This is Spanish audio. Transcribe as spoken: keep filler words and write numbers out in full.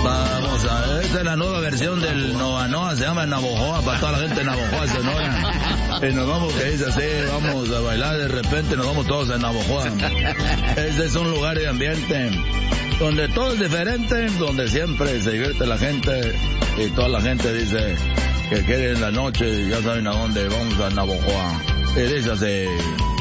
Vamos a ver, esta es la nueva versión del Noa Noa, se llama Navojoa, para toda la gente de Navojoa, Sonora. Y nos vamos, que dice así, vamos a bailar, de repente nos vamos todos a Navojoa. Este es un lugar de ambiente donde todo es diferente, donde siempre se divierte la gente y toda la gente dice que quiere en la noche, ya saben a dónde, vamos a Navojoa. Y dice así...